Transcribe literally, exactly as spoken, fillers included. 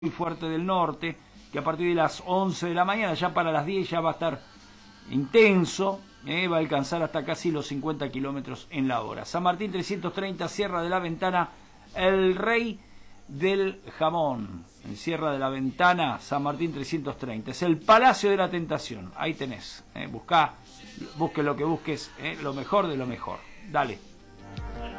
muy fuerte del norte, que a partir de las once de la mañana, ya para las diez ya va a estar intenso, eh, va a alcanzar hasta casi los cincuenta kilómetros en la hora. San Martín trescientos treinta, Sierra de la Ventana, el rey del jamón. En Sierra de la Ventana, San Martín trescientos treinta. Es el Palacio de la Tentación. Ahí tenés. Eh, buscá, busque lo que busques, eh, lo mejor de lo mejor. Dale.